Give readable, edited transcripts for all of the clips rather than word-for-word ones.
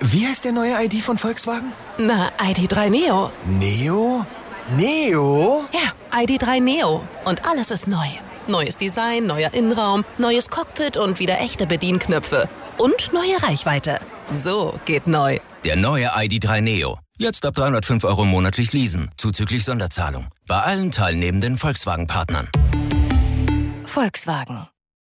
Wie heißt der neue ID von Volkswagen? Na, ID.3 Neo. Neo? Neo? Ja, ID.3 Neo. Und alles ist neu. Neues Design, neuer Innenraum, neues Cockpit und wieder echte Bedienknöpfe. Und neue Reichweite. So geht neu. Der neue ID.3 Neo. Jetzt ab 305 € monatlich leasen, zuzüglich Sonderzahlung. Bei allen teilnehmenden Volkswagen-Partnern. Volkswagen.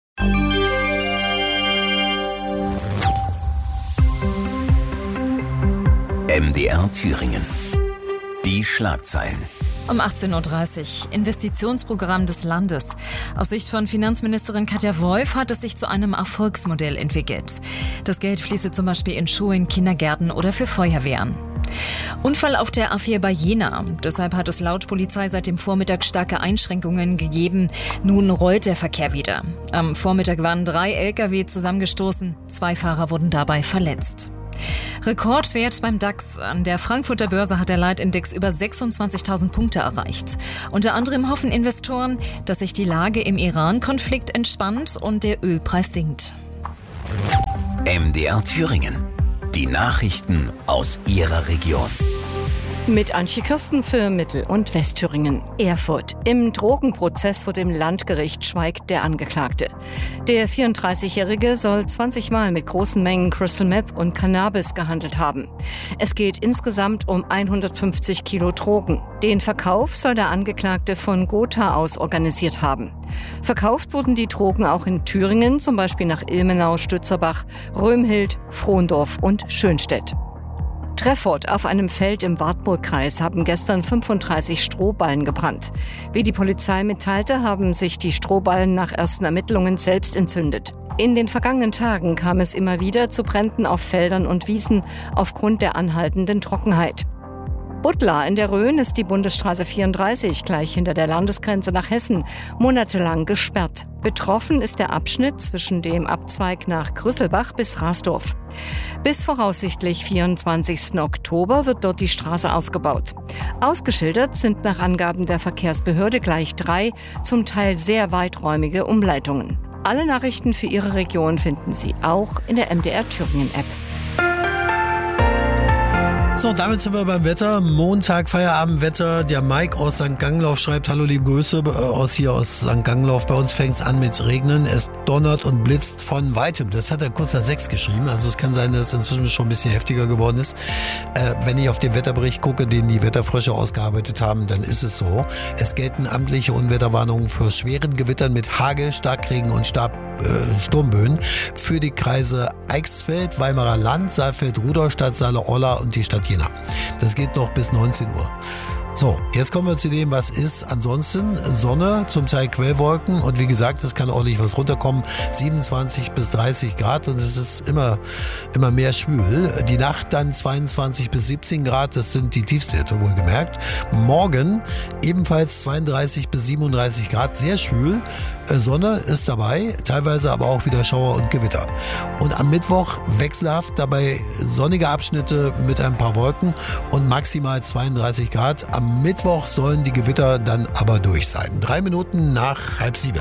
MDR Thüringen. Die Schlagzeilen. Um 18.30 Uhr, Investitionsprogramm des Landes. Aus Sicht von Finanzministerin Katja Wolf hat es sich zu einem Erfolgsmodell entwickelt. Das Geld fließe zum Beispiel in Schulen, Kindergärten oder für Feuerwehren. Unfall auf der A4 bei Jena. Deshalb hat es laut Polizei seit dem Vormittag starke Einschränkungen gegeben. Nun rollt der Verkehr wieder. Am Vormittag waren 3 Lkw zusammengestoßen. 2 Fahrer wurden dabei verletzt. Rekordwert beim DAX. An der Frankfurter Börse hat der Leitindex über 26.000 Punkte erreicht. Unter anderem hoffen Investoren, dass sich die Lage im Iran-Konflikt entspannt und der Ölpreis sinkt. MDR Thüringen. Die Nachrichten aus Ihrer Region. Mit Antje Kirsten für Mittel- und Westthüringen. Erfurt. Im Drogenprozess vor dem Landgericht schweigt der Angeklagte. Der 34-Jährige soll 20 Mal mit großen Mengen Crystal Meth und Cannabis gehandelt haben. Es geht insgesamt um 150 Kilo Drogen. Den Verkauf soll der Angeklagte von Gotha aus organisiert haben. Verkauft wurden die Drogen auch in Thüringen, zum Beispiel nach Ilmenau, Stützerbach, Römhild, Frohndorf und Schönstedt. Treffort. Auf einem Feld im Wartburgkreis haben gestern 35 Strohballen gebrannt. Wie die Polizei mitteilte, haben sich die Strohballen nach ersten Ermittlungen selbst entzündet. In den vergangenen Tagen kam es immer wieder zu Bränden auf Feldern und Wiesen aufgrund der anhaltenden Trockenheit. Buttlar in der Rhön ist die Bundesstraße 34, gleich hinter der Landesgrenze nach Hessen, monatelang gesperrt. Betroffen ist der Abschnitt zwischen dem Abzweig nach Krüsselbach bis Rasdorf. Bis voraussichtlich 24. Oktober wird dort die Straße ausgebaut. Ausgeschildert sind nach Angaben der Verkehrsbehörde gleich 3, zum Teil sehr weiträumige Umleitungen. Alle Nachrichten für Ihre Region finden Sie auch in der MDR Thüringen App. So, damit sind wir beim Wetter. Montag, Feierabendwetter. Der Mike aus St. Ganglauf schreibt: Hallo, liebe Grüße aus St. Ganglauf. Bei uns fängt es an mit Regnen. Es donnert und blitzt von weitem. Das hat er kurz nach 6 geschrieben. Also es kann sein, dass es inzwischen schon ein bisschen heftiger geworden ist. Wenn ich auf den Wetterbericht gucke, den die Wetterfrösche ausgearbeitet haben, dann ist es so. Es gelten amtliche Unwetterwarnungen für schweren Gewittern mit Hagel, Starkregen und Sturmböen für die Kreise Eichsfeld, Weimarer Land, Saalfeld, Rudolstadt, Saale-Orla und die Stadt Jena. Das geht noch bis 19 Uhr. So, jetzt kommen wir zu dem, was ist. Ansonsten Sonne, zum Teil Quellwolken und wie gesagt, es kann ordentlich was runterkommen. 27 bis 30 Grad und es ist immer mehr schwül. Die Nacht dann 22 bis 17 Grad, das sind die Tiefstwerte wohlgemerkt. Morgen ebenfalls 32 bis 37 Grad, sehr schwül. Sonne ist dabei, teilweise aber auch wieder Schauer und Gewitter. Und am Mittwoch wechselhaft, dabei sonnige Abschnitte mit ein paar Wolken und maximal 32 Grad. Am Mittwoch sollen die Gewitter dann aber durch sein. 3 Minuten nach 6:30.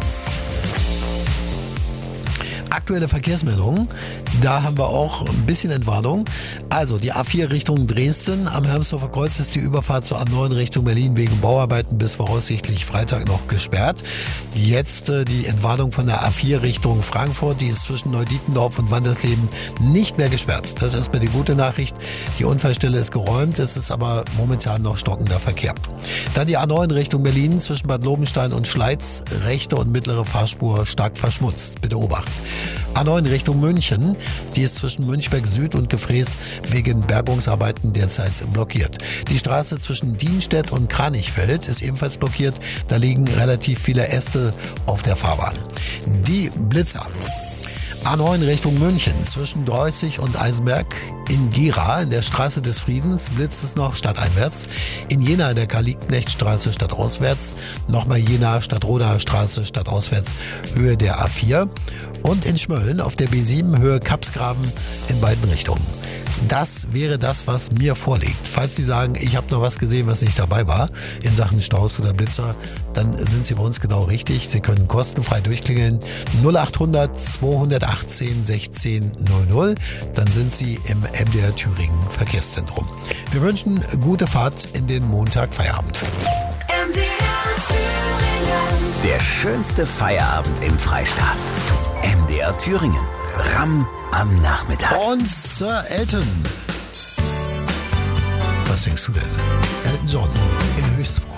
Aktuelle Verkehrsmeldungen, da haben wir auch ein bisschen Entwarnung. Also die A4 Richtung Dresden, am Hermsdorfer Kreuz ist die Überfahrt zur A9 Richtung Berlin wegen Bauarbeiten bis voraussichtlich Freitag noch gesperrt. Jetzt die Entwarnung von der A4 Richtung Frankfurt, die ist zwischen Neudietendorf und Wandersleben nicht mehr gesperrt. Das ist erstmal die gute Nachricht. Die Unfallstelle ist geräumt, es ist aber momentan noch stockender Verkehr. Dann die A9 Richtung Berlin zwischen Bad Lobenstein und Schleiz, rechte und mittlere Fahrspur stark verschmutzt. Bitte Obacht. A9 Richtung München, die ist zwischen Münchberg Süd und Gefrees wegen Bergungsarbeiten derzeit blockiert. Die Straße zwischen Dienstedt und Kranichfeld ist ebenfalls blockiert. Da liegen relativ viele Äste auf der Fahrbahn. Die Blitzer. A9 Richtung München zwischen Dreußig und Eisenberg. In Gera, in der Straße des Friedens, blitzt es noch stadteinwärts. In Jena in der Karl-Liebknecht-Straße stadtauswärts. Nochmal Jena, Stadtroder Straße stadtauswärts, Höhe der A4. Und in Schmölln auf der B7 Höhe Kapsgraben in beiden Richtungen. Das wäre das, was mir vorliegt. Falls Sie sagen, ich habe noch was gesehen, was nicht dabei war in Sachen Staus oder Blitzer, dann sind Sie bei uns genau richtig. Sie können kostenfrei durchklingeln. 0800 200 18 16 00. Dann sind Sie im MDR Thüringen Verkehrszentrum. Wir wünschen gute Fahrt in den Montag-Feierabend. MDR Thüringen. Der schönste Feierabend im Freistaat. MDR Thüringen. Ram am Nachmittag. Und Sir Elton. Was denkst du denn? Elton John in Höchstform.